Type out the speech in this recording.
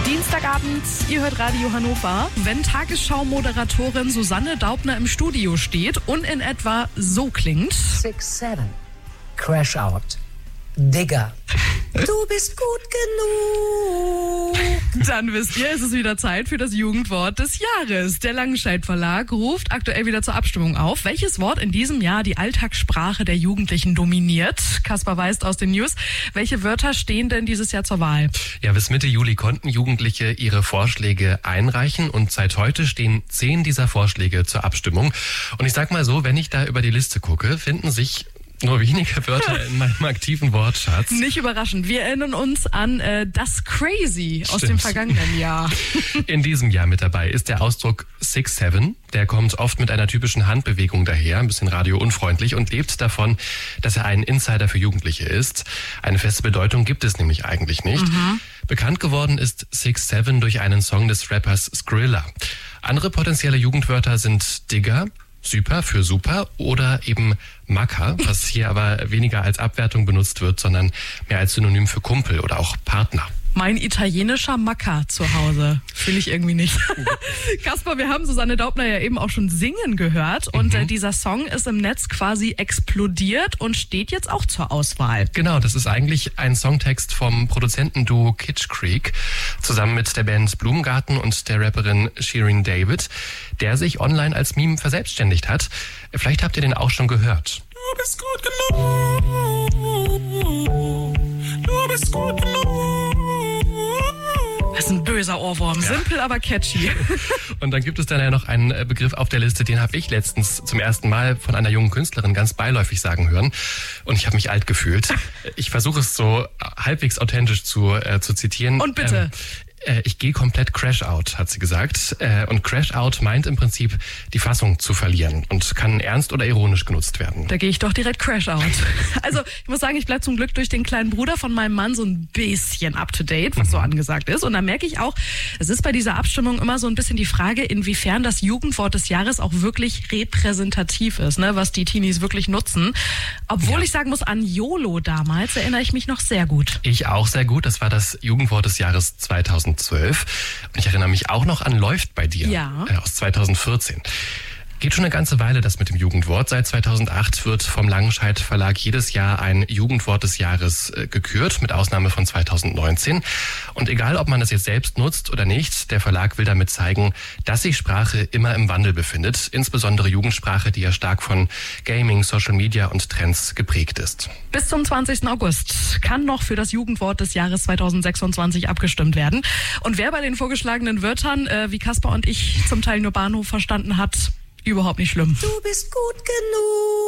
Dienstagabend, ihr hört Radio Hannover. Wenn Tagesschau-Moderatorin Susanne Daubner im Studio steht und in etwa so klingt. 6-7. Crash out. Digger. Du bist gut genug. Dann wisst ihr, es ist wieder Zeit für das Jugendwort des Jahres. Der Langenscheidt Verlag ruft aktuell wieder zur Abstimmung auf, welches Wort in diesem Jahr die Alltagssprache der Jugendlichen dominiert. Kaspar Weist aus den News. Welche Wörter stehen denn dieses Jahr zur Wahl? Ja, bis Mitte Juli konnten Jugendliche ihre Vorschläge einreichen und seit heute stehen 10 dieser Vorschläge zur Abstimmung. Und ich sag mal so, wenn ich da über die Liste gucke, finden sich nur wenige Wörter in meinem aktiven Wortschatz. Nicht überraschend. Wir erinnern uns an das Crazy aus dem vergangenen Jahr. In diesem Jahr mit dabei ist der Ausdruck 6-7. Der kommt oft mit einer typischen Handbewegung daher, ein bisschen radiounfreundlich und lebt davon, dass er ein Insider für Jugendliche ist. Eine feste Bedeutung gibt es nämlich eigentlich nicht. Bekannt geworden ist 6-7 durch einen Song des Rappers Skrilla. Andere potenzielle Jugendwörter sind Digger, Super für super oder eben Macker, was hier aber weniger als Abwertung benutzt wird, sondern mehr als Synonym für Kumpel oder auch Partner. Mein italienischer Macker zu Hause. Fühle ich irgendwie nicht. Kaspar, wir haben Susanne Daubner ja eben auch schon singen gehört und dieser Song ist im Netz quasi explodiert und steht jetzt auch zur Auswahl. Genau, das ist eigentlich ein Songtext vom Produzentenduo Kitsch Creek zusammen mit der Band Blumengarten und der Rapperin Shirin David, der sich online als Meme verselbstständigt hat. Vielleicht habt ihr den auch schon gehört. Du bist gut genug. Du bist gut genug. Das ist ein böser Ohrwurm. Simpel, aber catchy. Und dann gibt es dann ja noch einen Begriff auf der Liste, den habe ich letztens zum ersten Mal von einer jungen Künstlerin ganz beiläufig sagen hören. Und ich habe mich alt gefühlt. Ich versuche es so halbwegs authentisch zu zitieren. Und bitte. Ich gehe komplett Crash out, hat sie gesagt. Und Crash out meint im Prinzip, die Fassung zu verlieren und kann ernst oder ironisch genutzt werden. Da gehe ich doch direkt Crash out. Also ich muss sagen, ich bleibe zum Glück durch den kleinen Bruder von meinem Mann so ein bisschen up to date, was so angesagt ist. Und da merke ich auch, es ist bei dieser Abstimmung immer so ein bisschen die Frage, inwiefern das Jugendwort des Jahres auch wirklich repräsentativ ist, ne, was die Teenies wirklich nutzen. Obwohl ich sagen muss, an YOLO damals erinnere ich mich noch sehr gut. Ich auch sehr gut. Das war das Jugendwort des Jahres 2012. Und ich erinnere mich auch noch an Läuft bei dir aus 2014. Geht schon eine ganze Weile das mit dem Jugendwort. Seit 2008 wird vom Langenscheidt Verlag jedes Jahr ein Jugendwort des Jahres gekürt, mit Ausnahme von 2019. Und egal, ob man das jetzt selbst nutzt oder nicht, der Verlag will damit zeigen, dass sich Sprache immer im Wandel befindet. Insbesondere Jugendsprache, die ja stark von Gaming, Social Media und Trends geprägt ist. Bis zum 20. August kann noch für das Jugendwort des Jahres 2026 abgestimmt werden. Und wer bei den vorgeschlagenen Wörtern, wie Kaspar und ich zum Teil nur Bahnhof verstanden hat, überhaupt nicht schlimm. Du bist gut genug.